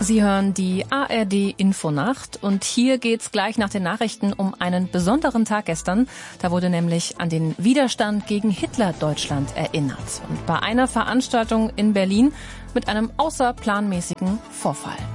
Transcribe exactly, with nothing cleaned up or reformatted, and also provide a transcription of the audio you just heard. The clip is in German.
Sie hören die A R D-Infonacht und hier geht's gleich nach den Nachrichten um einen besonderen Tag gestern. Da wurde nämlich an den Widerstand gegen Hitler-Deutschland erinnert. Und bei einer Veranstaltung in Berlin mit einem außerplanmäßigen Vorfall.